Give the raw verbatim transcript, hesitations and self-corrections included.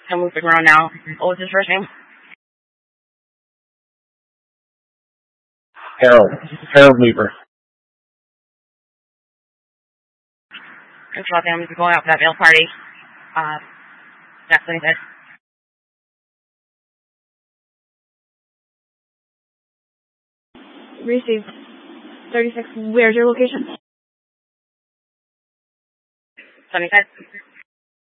I'm moving around now. What was his first name? Harold. Harold Weaver. Thanks about them going out for that male party. Uh, that's what he said. Received. thirty-six, where's your location? Sunnyside.